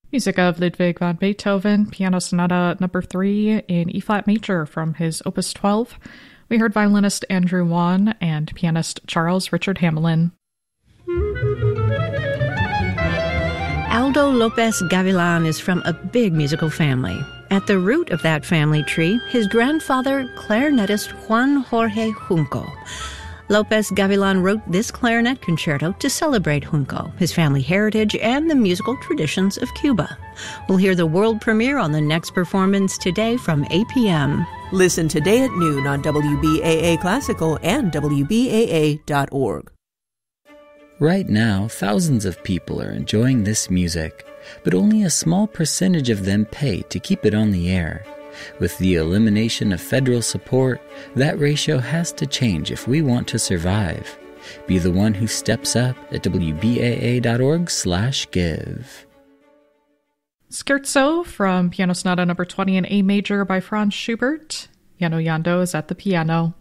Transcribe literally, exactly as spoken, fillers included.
Music of Ludwig van Beethoven, Piano Sonata number three in E-flat major from his Opus twelve. We heard violinist Andrew Wan and pianist Charles Richard Hamelin. Aldo Lopez Gavilan is from a big musical family. At the root of that family tree, his grandfather, clarinetist Juan Jorge Junco. Lopez Gavilan wrote this clarinet concerto to celebrate Junco, his family heritage, and the musical traditions of Cuba. We'll hear the world premiere on the next performance today from eight p.m. Listen today at noon on W B A A Classical and W B A A dot org. Right now, thousands of people are enjoying this music, but only a small percentage of them pay to keep it on the air. With the elimination of federal support, that ratio has to change if we want to survive. Be the one who steps up at W B A A dot org slash give. Scherzo from Piano Sonata number twenty in A major by Franz Schubert. Yano Yando is at the piano.